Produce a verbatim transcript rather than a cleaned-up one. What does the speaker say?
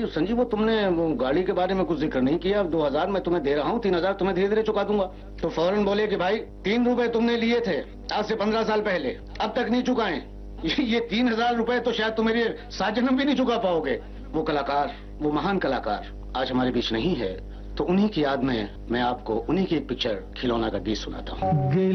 संजीव वो तुमने वो गाड़ी के बारे में कुछ जिक्र नहीं किया। दो हजार मैं तुम्हें दे रहा हूँ, तीन हजार तुम्हें धीरे धीरे चुका दूंगा। तो फौरन बोले कि भाई तीन रुपए तुमने लिए थे आज से पंद्रह साल पहले, अब तक नहीं चुकाए। ये तीन हजार रुपए तो शायद तुम मेरे सात जन्म भी नहीं चुका पाओगे। वो कलाकार, वो महान कलाकार आज हमारे बीच नहीं है, तो उन्हीं की याद में मैं आपको उन्हीं की एक पिक्चर खिलौना का गीत सुनाता हूँ।